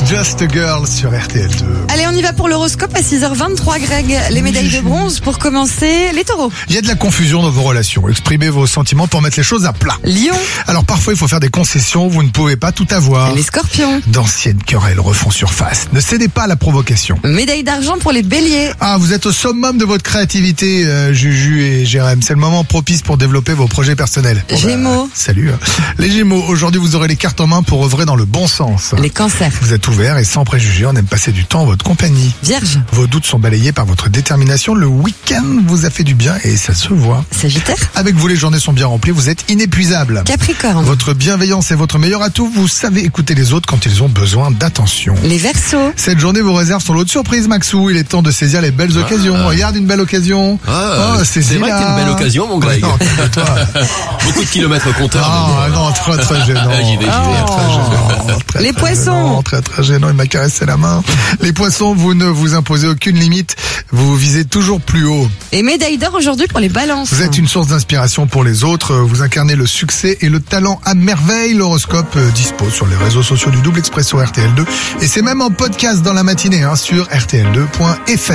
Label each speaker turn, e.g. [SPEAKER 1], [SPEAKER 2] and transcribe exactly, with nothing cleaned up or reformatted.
[SPEAKER 1] Just a Girl sur R T L deux.
[SPEAKER 2] Allez, on y va pour l'horoscope à six heures vingt-trois, Greg. Les médailles de bronze pour commencer, les taureaux.
[SPEAKER 1] Il y a de la confusion dans vos relations. Exprimez vos sentiments pour mettre les choses à plat.
[SPEAKER 2] Lion.
[SPEAKER 1] Alors parfois il faut faire des concessions, vous ne pouvez pas tout avoir.
[SPEAKER 2] Les scorpions.
[SPEAKER 1] D'anciennes querelles refont surface. Ne cédez pas à la provocation.
[SPEAKER 2] Médaille d'argent pour les béliers.
[SPEAKER 1] Ah, vous êtes au summum de votre créativité, euh, Juju et Jérém. C'est le moment propice pour développer vos projets personnels. Bon,
[SPEAKER 2] Gémeaux.
[SPEAKER 1] bah, salut. Les Gémeaux, aujourd'hui vous aurez les cartes en main pour œuvrer dans le bon sens.
[SPEAKER 2] Les cancers.
[SPEAKER 1] Vous êtes ouverts et sans préjugés, on aime passer du temps en votre compagnie.
[SPEAKER 2] Vierge.
[SPEAKER 1] Vos doutes sont balayés par votre détermination. Le week-end vous a fait du bien et ça se voit.
[SPEAKER 2] Sagittaire.
[SPEAKER 1] Avec vous, les journées sont bien remplies, vous êtes inépuisable.
[SPEAKER 2] Capricorne.
[SPEAKER 1] Votre bienveillance est votre meilleur atout. Vous savez écouter les autres quand ils ont besoin d'attention.
[SPEAKER 2] Les Verseaux.
[SPEAKER 1] Cette journée vous réserve son lot de surprises, Maxou. Il est temps de saisir les belles occasions.
[SPEAKER 3] Ah.
[SPEAKER 1] Regarde une belle occasion.
[SPEAKER 3] Ah,
[SPEAKER 1] oh,
[SPEAKER 3] c'est vrai que c'est une belle occasion, mon Greg.
[SPEAKER 1] Ouais, non, toi.
[SPEAKER 3] Beaucoup de kilomètres compteurs.
[SPEAKER 1] Ah, non, très très gênant.
[SPEAKER 3] Ah, j'y vais, j'y vais.
[SPEAKER 1] Très gênant. Très,
[SPEAKER 2] Les
[SPEAKER 1] très
[SPEAKER 2] poissons.
[SPEAKER 1] gênant, très très gênant. Il m'a caressé la main. Les poissons, vous ne vous imposez aucune limite. Vous visez toujours plus haut.
[SPEAKER 2] Et médaille d'or aujourd'hui pour les balances.
[SPEAKER 1] Vous êtes une source d'inspiration pour les autres. Vous incarnez le succès et le talent à merveille. L'horoscope euh, dispose sur les réseaux sociaux du Double Expresso R T L deux. Et c'est même en podcast dans la matinée hein, sur R T L deux point F R.